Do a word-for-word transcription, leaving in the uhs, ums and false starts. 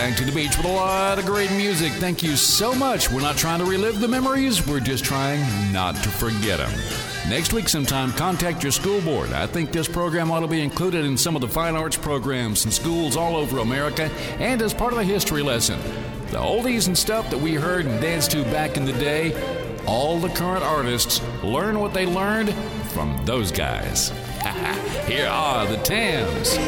back to the beach with a lot of great music. Thank you so much. We're not trying to relive the memories. We're just trying not to forget them. Next week sometime, contact your school board. I think this program ought to be included in some of the fine arts programs in schools all over America and as part of a history lesson. The oldies and stuff that we heard and danced to back in the day, all the current artists learn what they learned from those guys. Here are the Tams.